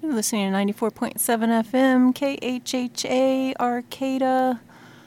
You're listening to 94.7 FM, KHHA, Arcata,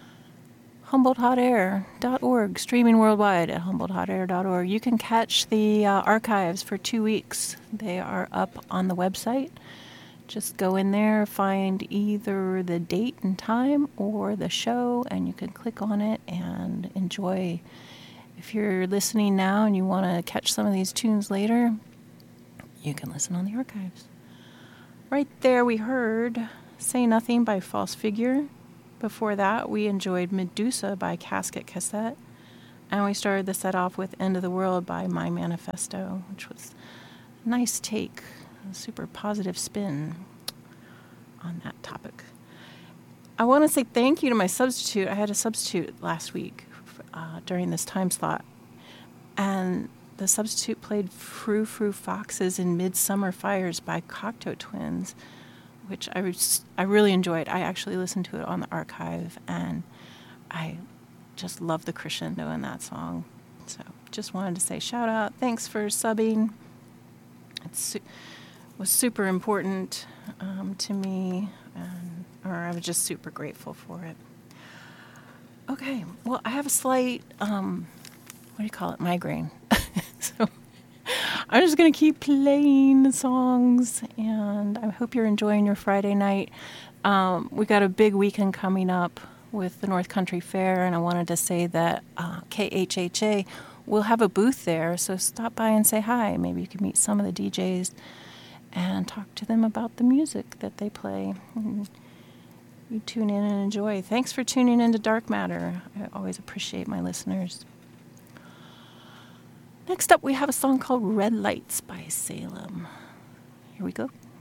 HumboldtHotAir.org, streaming worldwide at HumboldtHotAir.org. You can catch the archives for 2 weeks. They are up on the website. Just go in there, find either the date and time or the show, and you can click on it and enjoy. If you're listening now and you want to catch some of these tunes later, you can listen on the archives. Right there we heard Say Nothing by False Figure. Before that, we enjoyed Medusa by Casket Cassette. And we started the set off with End of the World by My Manifesto, which was a nice take, a super positive spin on that topic. I want to say thank you to my substitute. I had a substitute last week during this time slot. And the substitute played Frou Frou Foxes in Midsummer Fires by Cocteau Twins, which I really enjoyed. I actually listened to it on the archive, and I just love the crescendo in that song. So just wanted to say shout out. Thanks for subbing. It was super important to me, or I was just super grateful for it. Okay, well, I have a slight, migraine. So I'm just going to keep playing the songs, and I hope you're enjoying your Friday night. We got a big weekend coming up with the North Country Fair, and I wanted to say that KHHA will have a booth there, so stop by and say hi. Maybe you can meet some of the DJs and talk to them about the music that they play. And you tune in and enjoy. Thanks for tuning in to Dark Matter. I always appreciate my listeners. Next up, we have a song called Red Lights by Salem. Here we go.